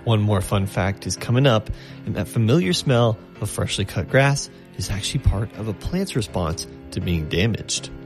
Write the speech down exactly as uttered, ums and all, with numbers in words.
One more fun fact is coming up, and that familiar smell of freshly cut grass is actually part of a plant's response to being damaged.